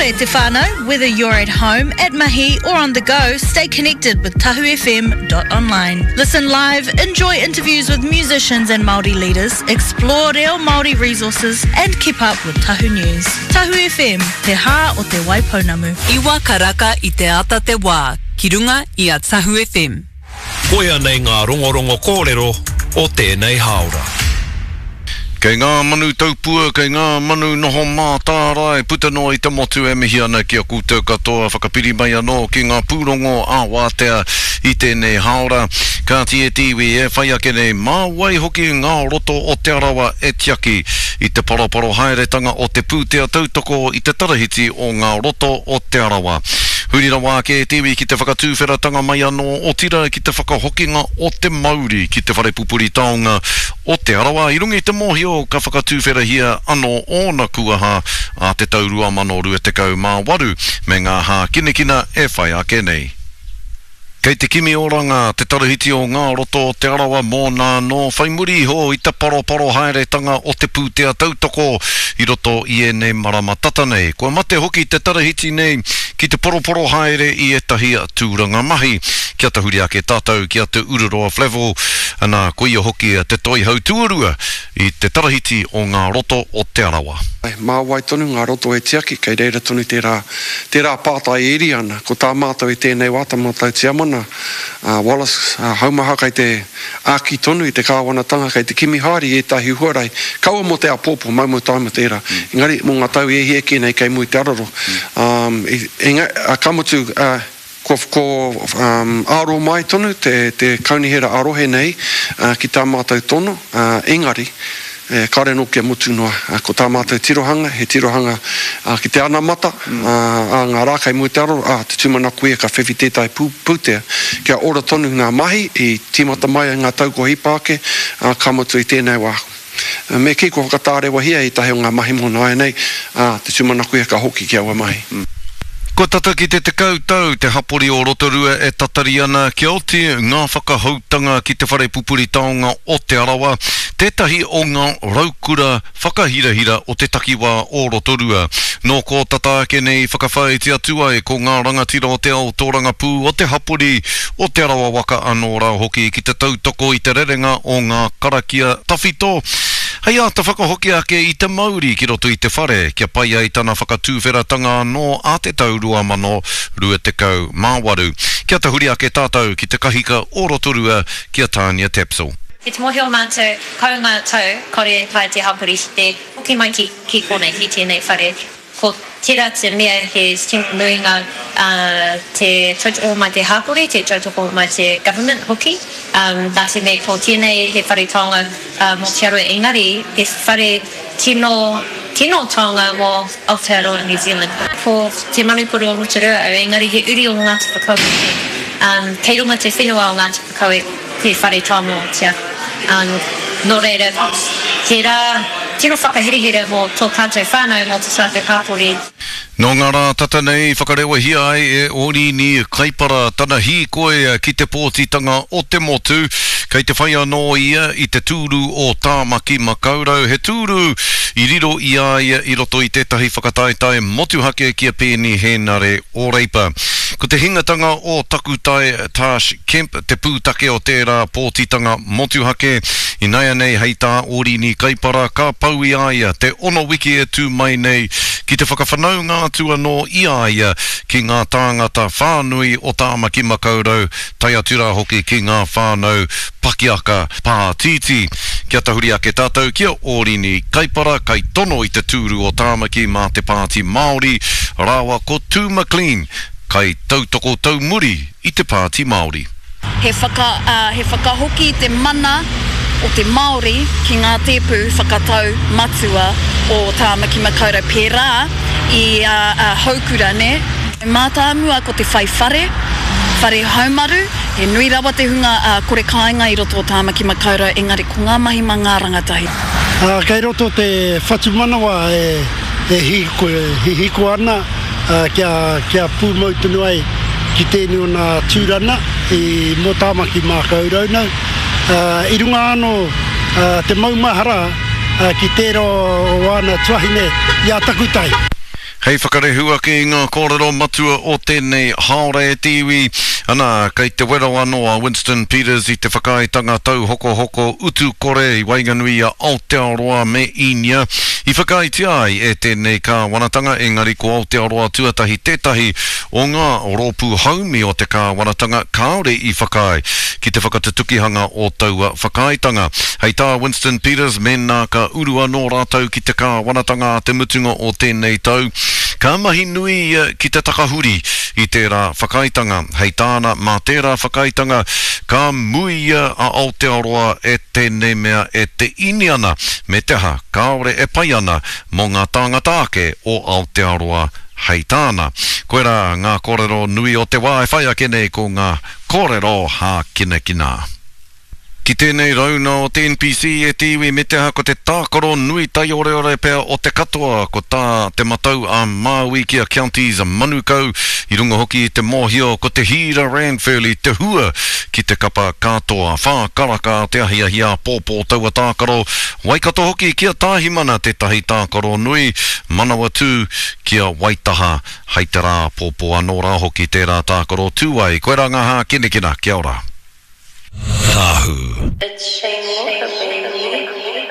Ore te whānau, whether you're at home, at mahi or on the go, stay connected with tahufm.online. Listen live, enjoy interviews with musicians and Māori leaders, explore reo Māori resources and keep up with Tahu News. Tahu FM, te hā o te Waipounamu. Iwa karaka I te ata te wā, ki runga I a Tahu FM. Koia nei ngā rongorongo kōrero o tēnei haora. Kei ngā manu taupua, kei ngā manu noho mā tārai, puta no I te motu e mihi ana ki a kūtou katoa, whakapiri mai anō ki ngā pūrongo a wātea I tēnei haora. Ka tie tiwi e whai ake nei mā wai hoki ngā roto o te arawa e tiaki I te paraparo haeretanga o te pūtea tautoko I te tarahiti o ngā roto o te arawa. Hurira wā ke tiwi ki te whakatūwheratanga mai anō o tira ki te whakahokinga o te Māori ki te wharepupuri taonga o te arawa. I rungi te mohio ka whakatūwherahia anō ōna kuaha a te taurua mano rua te kau mā waru me ngā hā kinekina e whai ake nei. Kei te kimi oranga, te tarahiti o ngā roto o te arawa mō nā no whaimuri ho I te paroparo haeretanga o te pūtea tautoko I roto I e nei marama tata nei. Kua mate hoki te tarahiti nei ki te poroporo haere I e tahi tūranga mahi. Kia tahuri ake tātou ki a te Ururoa Flevo, ana koia hoki te toi hau tuarua I te tarahiti o ngā roto o te arawa. Mā wai tonu ngā roto e tiaki, kei reira tonu tērā pātai eri ana, ko tā mātou I tēnei wāta mātou te amana. Wallace, haumaha kei te āki tonu I te kāwanatanga, kei te kimi hari e tahi huarai, kaua mo te apōpo, mau mo taima tērā. Engari, mō ngā tau e hieki nei kei mui te araro. Kamutu, ko aro mai tonu, te kaunihera arohe nei, ki tā mātou tono, engari, kare no kia mutu noa, ko tā mātou tirohanga, he tirohanga ki te ana mata, a ngā rākai mui te aro, te tūmanaku e ka whewhi tētai pūtea, kia ora tonu ngā mahi, I timata mai ngā tauko hipāke, ka mutu I tēnei wā. Me ki ko whakatārewa hia I tahi o ngā mahi mōna ai nei, te tūmanaku e ka hoki kia wa mahi. Ko tata ki te kautau, te hapori o Rotorua e tatari ana ki oti ngā whakahautanga ki te wharepupuri taonga o te arawa, tētahi o ngā raukura whakahirahira o te takiwā o Rotorua. No ko tata ake nei whakawhaitia tuai ko ngā rangatira o te ao tōranga pū o te hapori o te arawa waka anō rā hoki ki te tautoko I te rerenga o ngā karakia tawhito. Hei a ta whakahoki ake I te Māori ki roto I te whare, kia pai ai tana whakatūwheratanga no a te taurua mano rua te kau māwaru. Kia tahuri ake tātou ki te kahika o Rotorua kia Tania Tepsel. Ki te mohi o mātou, kaunga tau, kore kai te hapuri te hoki mai ki kone ki tēnei whare. Ko tira te mea he nuinga te tautoko mai te hapuri, te tautoko mai te government hoki. Dāsi mei ko tēnei he whare taonga mō te aroa engari, he whare tino taonga mō Aotearoa New Zealand. Ko te manupuru o Rotorua au engari he uri o Ngāti Whakaue. Kei runga te whenua o Ngāti Whakaue, te whare taonga o tia. Nō reira, tino whakahirihira mō tō tātou whānau mō te sātou kāpori. No ngā rā tata nei whakarewa hia ai e ori ni kaipara tana hi koe ki te pōtitanga o te motu kei te whai anō ia I te tūru o Tāmaki Makaurau. He tūru I riro ia I roto I tētahi whakataitai motuhake kia pēni hēnare o reipa. Ko te hingatanga o Takutai Tash Kemp, te pūtake o tērā pōtitanga motuhake, I naia nei hei tā ori ni kaipara ka pau I aia, te ono wiki e tū mai nei ki te whakawhanau ngātua no I aia ki ngā tāngata whānui o Tāmaki Makaurau, tai atura hoki ki ngā whānau pakiaka pātiti. Kia tahuri ake tātou kia ori ni kaipara kai tono I te tūru o Tāmaki mā te pāti Māori, rāwa ko Tū McLean, kai tautoko taumuri I te pāti Māori. He whakahoki te mana o te Māori ki ngā tēpū whakatau matua o Tāmaki Makaurau pērā I haukura ne. Mātāmua ko te whare haumaru, he nui rawa te hunga kore kāinga I roto o Tāmaki Makaurau, engari ko ngā mahi mā ngā rangatahi. Kei roto te whatumanawa e hiko ana kia pūmau tunu ai ki tēnei o nā tūrana I mō Tāmaki Makaurau nau. I runga anō te maumahara ki tēro o ana tuahine I a Takutai. Hei whakarehua ki ngā kōrero matua o tēnei haore tiwi. Ana, kei te wera wanoa Winston Peters I te whakaitanga tau hoko hoko utu kore I Wainganui a Aotearoa me Inia. I whakaiti ai e tēnei ka wanatanga engari ko Aotearoa tuatahi tētahi o ngā rōpū haumi o te ka wanatanga kaore I whakai ki te whakatatukihanga o taua whakaitanga. Hei tā Winston Peters me nā ka urua no rātau ki te ka wanatanga te mutunga o tēnei tau. Ka mahi nui ki te takahuri I tērā whakaitanga. Hei tāna mā tērā whakaitanga ka mui a Aotearoa e tēnei mea e te iniana me te ha kaore e pai ana mō ngā tāngata ake o Aotearoa hei tāna. Koera ngā kōrero nui o te wā e whai ake nei ko ngā kōrero hā kina kina. Ki tēnei rauna o te NPC e tiwi me te hako te tākaro nui tai ore ore pēr o te katoa ko tā te matau a Māuikia Counties a Manukau I runga hoki I te mōhio ko te hira Ranfurly te hua ki te kapa katoa whākaraka te ahiahia pōpō taua tākaro waikato hoki kia tāhimana te tahi tākaro nui manawa tū kia waitaha hei te rā pōpō anō rā hoki tērā tākaro tūai koera ngā hā kinekina kia ora. Tahu. It's shameful for me.